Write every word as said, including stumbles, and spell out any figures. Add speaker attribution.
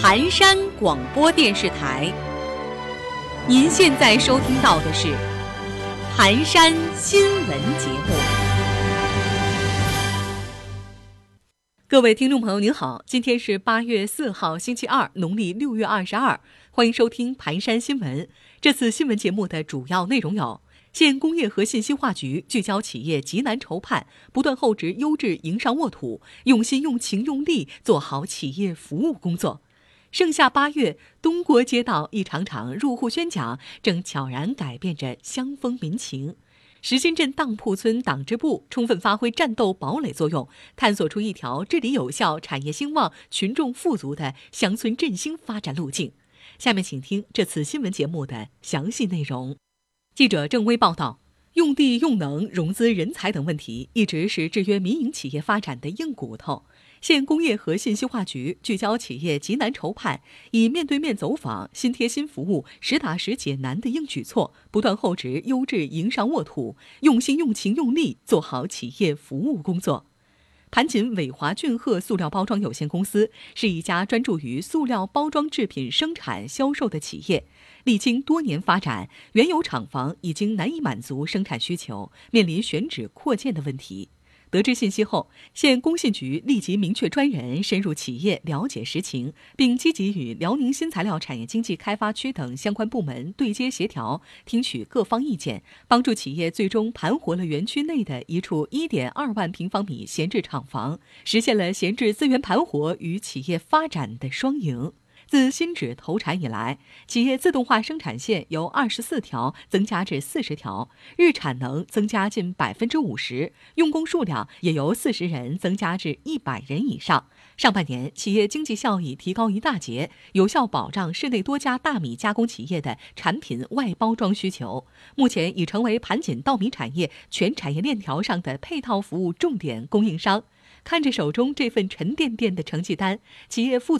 Speaker 1: 盘山广播电视台，您现在收听到的是盘山新闻节目。各位听众朋友您好，今天是八月四号星期二，农历六月二十二，欢迎收听盘山新闻。这次新闻节目的主要内容有：县工业和信息化局聚焦企业急难愁盼，不断厚植优质营商沃土，用心用情用力做好企业服务工作。盛夏八月，东郭街道一场场入户宣讲正悄然改变着乡风民情。石金镇当铺村党支部充分发挥战斗堡垒作用，探索出一条治理有效、产业兴旺、群众富足的乡村振兴发展路径。下面请听这次新闻节目的详细内容。记者郑薇报道，用地、用能、融资、人才等问题一直是制约民营企业发展的硬骨头。县工业和信息化局聚焦企业急难愁盼，以面对面走访、新贴新服务、实打实解难的硬举措，不断厚植优质营商沃土，用心用情用力做好企业服务工作。盘锦伟华俊鹤塑料包装有限公司是一家专注于塑料包装制品生产销售的企业，历经多年发展，原有厂房已经难以满足生产需求，面临选址扩建的问题。得知信息后，县工信局立即明确专人深入企业了解实情，并积极与辽宁新材料产业经济开发区等相关部门对接协调，听取各方意见，帮助企业最终盘活了园区内的一处 一点二万平方米闲置厂房，实现了闲置资源盘活与企业发展的双赢。自新址投产以来，企业自动化生产线由二十四条增加至四十条，日产能增加近百分之五十，用工数量也由四十人增加至一百人以上。上半年，企业经济效益提高一大截，有效保障市内多家大米加工企业的产品外包装需求。目前已成为盘锦稻米产业全产业链条上的配套服务重点供应商。看着手中这份沉甸甸的成绩单，企业负